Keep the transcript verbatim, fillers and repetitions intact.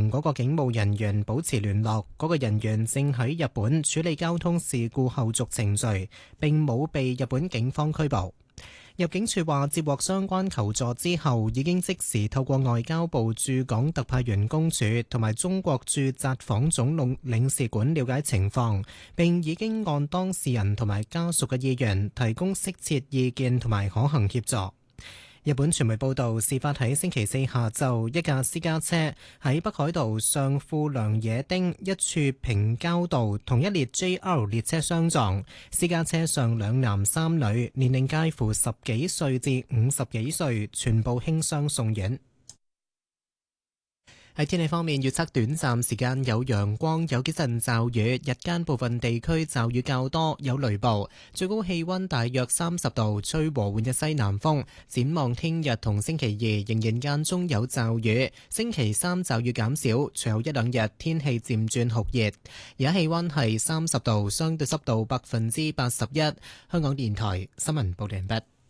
同嗰個警務人員保持聯絡，嗰個人員正喺日本處理交通事故後續程序，並冇被日本警方拘捕。入境處話接獲相關求助之後，已經即時透過外交部駐港特派員公署同埋中國駐札幌總領事館了解情況，並已經按當事人同埋家屬嘅意願提供適切意見同埋可行協助。日本傳媒報道，事發喺星期四下晝，一架私家車喺北海道上富良野町一處平交道同一列 J R 列車相撞，私家車上兩男三女，年齡介乎十幾歲至五十幾歲，全部輕傷送院。喺天氣方面，預測短暫時間有陽光，有幾陣驟雨，日間部分地區驟雨較多，有雷暴，最高氣溫大約三十度，吹和緩嘅西南風。展望聽日同星期二仍然間中有驟雨，星期三驟雨減少，隨後一兩日天氣漸轉酷熱。而家氣溫係三十度，相對濕度百分之八十一。香港電台新聞報道完畢。